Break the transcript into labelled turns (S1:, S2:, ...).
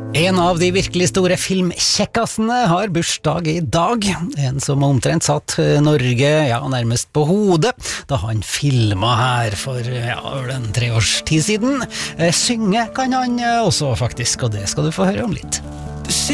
S1: En av de virkelig store filmkjekkasene har bursdag i dag. En som omtrent satt Norge nærmest på hodet da han filmet her for en 3 års tid siden. Synge kan han også faktisk, og det skal du få høre om litt.